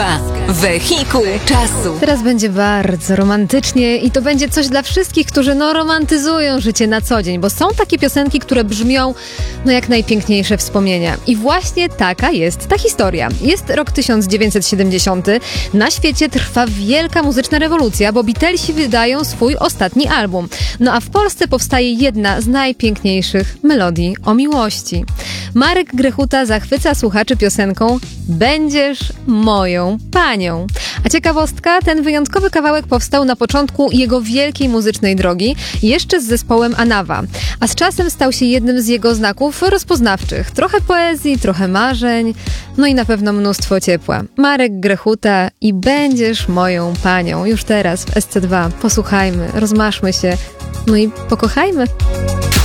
Wehikuł czasu. Teraz będzie bardzo romantycznie i to będzie coś dla wszystkich, którzy romantyzują życie na co dzień, bo są takie piosenki, które brzmią jak najpiękniejsze wspomnienia. I właśnie taka jest ta historia. Jest rok 1970. Na świecie trwa wielka muzyczna rewolucja, bo Beatlesi wydają swój ostatni album. A w Polsce powstaje jedna z najpiękniejszych melodii o miłości. Marek Grechuta zachwyca słuchaczy piosenką Będziesz moją panią. A ciekawostka, ten wyjątkowy kawałek powstał na początku jego wielkiej muzycznej drogi, jeszcze z zespołem Anawa. A z czasem stał się jednym z jego znaków rozpoznawczych. Trochę poezji, trochę marzeń, i na pewno mnóstwo ciepła. Marek Grechuta i Będziesz moją panią. Już teraz w SC2 posłuchajmy, rozmaszmy się, i pokochajmy.